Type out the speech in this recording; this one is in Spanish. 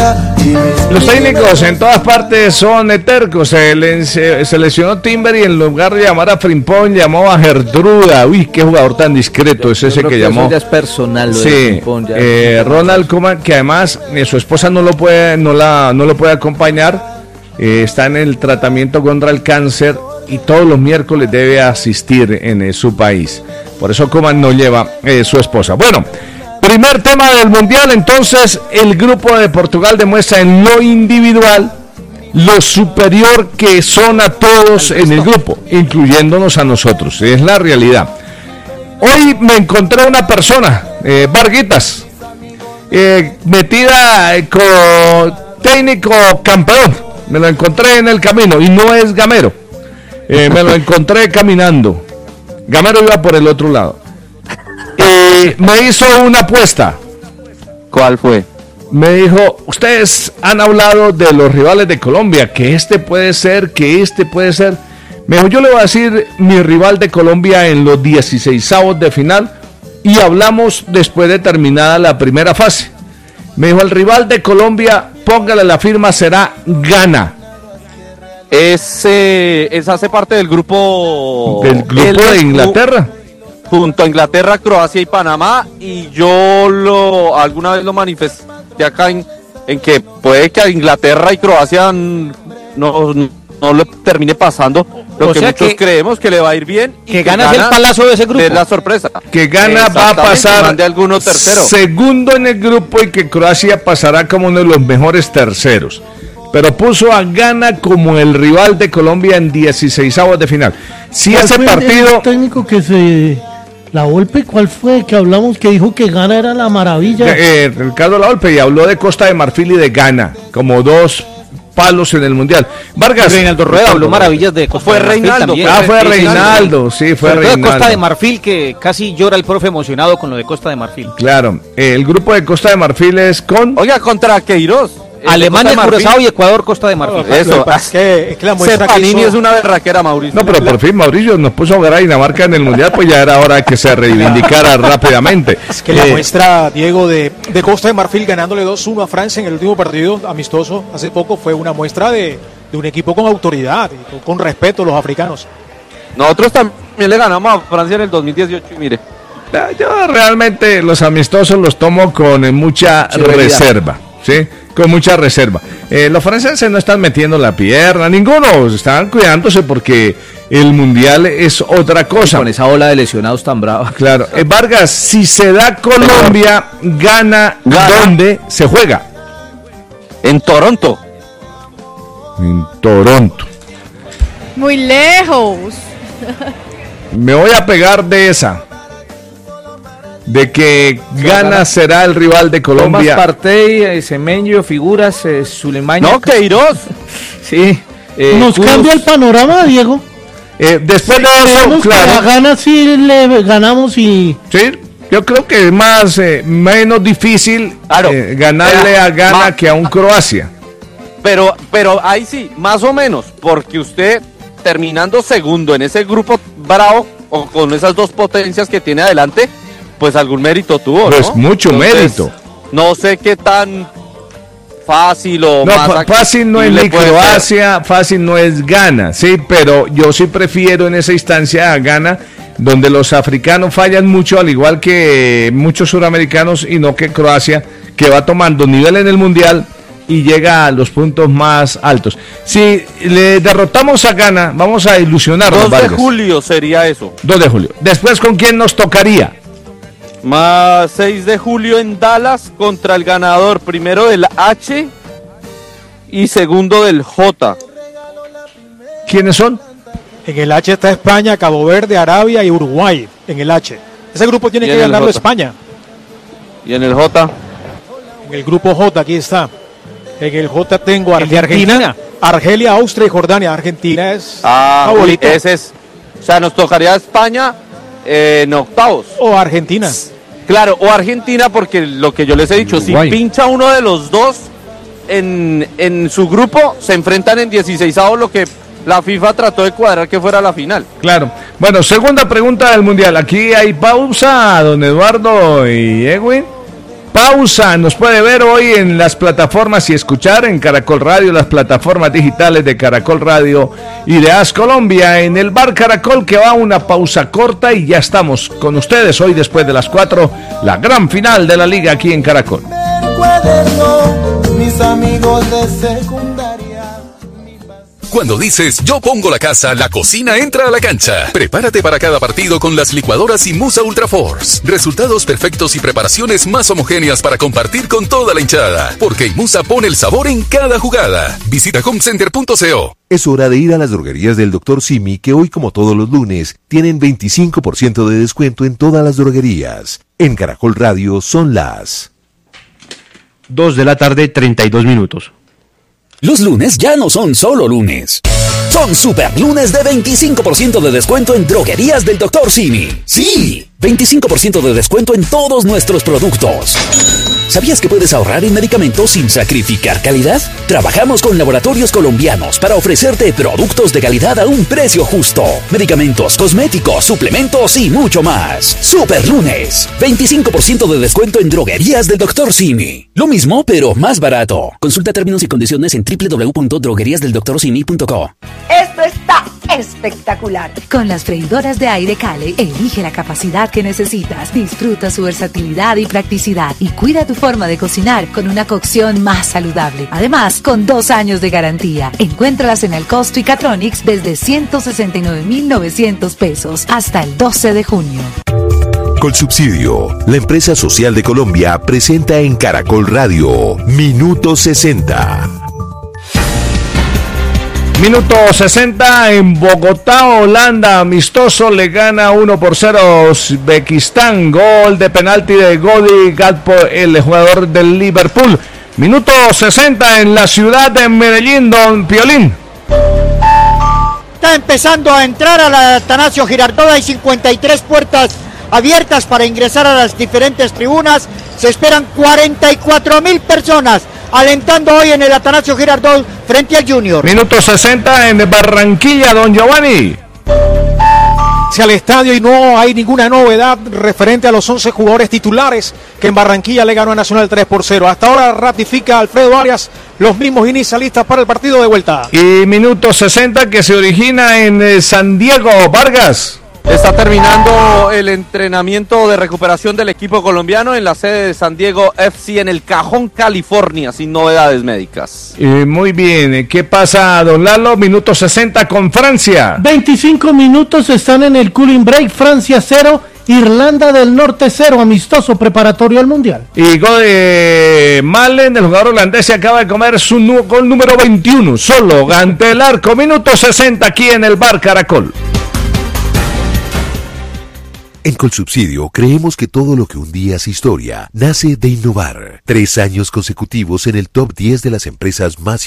Los técnicos en todas partes son tercos. Se lesionó Timber y en lugar de llamar a Frimpong llamó a Gertruda. Uy, qué jugador tan discreto es ese que llamó. Eso ya es personal. Sí, Ronald Koeman, que además su esposa no lo puede acompañar. Está en el tratamiento contra el cáncer y todos los miércoles debe asistir en su país. Por eso Koeman no lleva su esposa. Bueno, primer tema del Mundial, entonces el grupo de Portugal demuestra en lo individual lo superior que son a todos en el grupo, incluyéndonos a nosotros. Es la realidad. Hoy me encontré una persona, Varguitas, metida con técnico campeón. Me lo encontré en el camino y no es gamero. Me lo encontré caminando. Gamero iba por el otro lado. Me hizo una apuesta. ¿Cuál fue? Me dijo, ustedes han hablado de los rivales de Colombia, que este puede ser, que este puede ser. Me dijo, yo le voy a decir mi rival de Colombia en los 16avos de final y hablamos después de terminada la primera fase. Me dijo, el rival de Colombia, póngale la firma, será Ghana. Ese hace parte del grupo... ¿Del grupo de Inglaterra? Junto a Inglaterra, Croacia y Panamá, y yo alguna vez lo manifesté acá en que puede que a Inglaterra y Croacia no le termine pasando lo que muchos creemos que le va a ir bien, y que Ghana es el palazo de ese grupo. Es la sorpresa. Que Ghana va a pasar de alguno tercero, segundo en el grupo, y que Croacia pasará como uno de los mejores terceros. Pero puso a Ghana como el rival de Colombia en 16avos de final. Si ese partido... El técnico que La Volpe, ¿cuál fue? Que hablamos, que dijo que Ghana era la maravilla. Ricardo La Volpe, y habló de Costa de Marfil y de Ghana, como dos palos en el Mundial. Vargas. Reinaldo Rueda habló maravillas de Costa de Marfil también. Fue Reinaldo, sí, fue Reinaldo. De Costa de Marfil, que casi llora el profe emocionado con lo de Costa de Marfil. Claro, el grupo de Costa de Marfil es con... Oiga, contra Queiroz. Alemania, Curazao y Ecuador, Costa de Marfil. Eso, es que la muestra Panini es una berraquera, Mauricio. No, pero por fin Mauricio nos puso a jugar a Dinamarca en el Mundial, pues ya era hora de que se reivindicara rápidamente. Es que la muestra, Diego, de Costa de Marfil ganándole 2-1 a Francia en el último partido amistoso hace poco fue una muestra de un equipo con autoridad, con respeto a los africanos. Nosotros también le ganamos a Francia en el 2018 y mire. Yo realmente los amistosos los tomo con mucha reserva, ¿sí? Con mucha reserva. Los franceses no están metiendo la pierna, ninguno, están cuidándose porque el Mundial es otra cosa. Con esa ola de lesionados tan brava. Claro. Vargas, si se da Colombia, gana, ¿dónde se juega? En Toronto. En Toronto. Muy lejos. Me voy a pegar de esa. De que Ghana será el rival de Colombia. Tomás Partey, Semenyo, Figuras, Zulemaña. No, Queiroz. Sí. Nos cambia el panorama, Diego. Después de eso, claro. A Ghana sí le ganamos y... Sí, yo creo que es menos difícil ganarle a Ghana que a un Croacia. Pero ahí sí, más o menos, porque usted terminando segundo en ese grupo bravo, o con esas dos potencias que tiene adelante, pues algún mérito tuvo, ¿no? Pues mucho mérito. No sé qué tan fácil o no, más fácil no es ni Croacia, fácil no es Ghana, sí, pero yo sí prefiero en esa instancia a Ghana, donde los africanos fallan mucho, al igual que muchos suramericanos, y no que Croacia, que va tomando nivel en el Mundial y llega a los puntos más altos. Si le derrotamos a Ghana, vamos a ilusionarnos. 2 de Vargas. julio sería eso. 2 de julio. Después, ¿con quién nos tocaría? Más 6 de julio en Dallas contra el ganador primero del H y segundo del J. ¿Quiénes son? En el H está España, Cabo Verde, Arabia y Uruguay. En el H. Ese grupo tiene que ganarlo España. ¿Y en el J? En el grupo J, aquí está. En el J tengo Argentina, Argelia, Austria y Jordania. Argentina es favorito. Ese es. O sea, nos tocaría España en octavos. O Argentina. Claro, o Argentina, porque lo que yo les he dicho, Uruguay. Si pincha uno de los dos en su grupo, se enfrentan en 16avos, lo que la FIFA trató de cuadrar que fuera la final. Claro. Bueno, segunda pregunta del Mundial. Aquí hay pausa, don Eduardo y Edwin. pausa. Nos puede ver hoy en las plataformas y escuchar en Caracol Radio, las plataformas digitales de Caracol Radio y de AS Colombia, en el Bar Caracol, que va a una pausa corta y ya estamos con ustedes hoy después de las 4, la gran final de la liga aquí en Caracol. Mis amigos de secundaria. Cuando dices yo pongo la casa, la cocina entra a la cancha. Prepárate para cada partido con las licuadoras Imusa Ultra Force. Resultados perfectos y preparaciones más homogéneas para compartir con toda la hinchada. Porque Imusa pone el sabor en cada jugada. Visita homecenter.co. Es hora de ir a las droguerías del Dr. Simi, que hoy, como todos los lunes, tienen 25% de descuento en todas las droguerías. En Caracol Radio son las 2:32 p.m. Los lunes ya no son solo lunes. Son super lunes de 25% de descuento en droguerías del Dr. Simi. ¡Sí! 25% de descuento en todos nuestros productos. ¿Sabías que puedes ahorrar en medicamentos sin sacrificar calidad? Trabajamos con laboratorios colombianos para ofrecerte productos de calidad a un precio justo. Medicamentos, cosméticos, suplementos y mucho más. Super lunes. 25% de descuento en droguerías del Dr. Simi. Lo mismo, pero más barato. Consulta términos y condiciones en www.drogueriasdeldoctorsimi.co. Esto está espectacular. Con las freidoras de aire Cale, elige la capacidad que necesitas, disfruta su versatilidad y practicidad y cuida tu forma de cocinar con una cocción más saludable. Además, con 2 años de garantía. Encuéntralas en el Costo y Catronics desde 169,900 pesos hasta el 12 de junio. Colsubsidio, la empresa social de Colombia, presenta en Caracol Radio Minuto 60. Minuto 60 en Bogotá, Holanda. Amistoso le gana 1-0 Uzbekistán. Gol de penalti de Godi Gakpo, el jugador del Liverpool. Minuto 60 en la ciudad de Medellín, don Piolín. Está empezando a entrar a la Atanasio Girardot. Hay 53 puertas abiertas para ingresar a las diferentes tribunas. Se esperan 44,000 personas alentando hoy en el Atanasio Girardot frente al Junior. Minuto 60 en Barranquilla, don Giovanni. Hacia el estadio y no hay ninguna novedad referente a los 11 jugadores titulares que en Barranquilla le ganó a Nacional 3-0. Hasta ahora ratifica Alfredo Arias los mismos inicialistas para el partido de vuelta. Y minuto 60 que se origina en San Diego, Vargas. Está terminando el entrenamiento de recuperación del equipo colombiano en la sede de San Diego FC en El Cajón, California, sin novedades médicas. Muy bien, ¿qué pasa, don Lalo? Minuto 60 con Francia. 25 minutos están en el cooling break. Francia 0, Irlanda del Norte 0, amistoso preparatorio al Mundial. Y gol de Malen, el jugador holandés, se acaba de comer su gol número 21, solo ante el arco. Minuto 60 aquí en el Bar Caracol. En Colsubsidio creemos que todo lo que un día es historia nace de innovar. 3 años consecutivos en el top 10 de las empresas más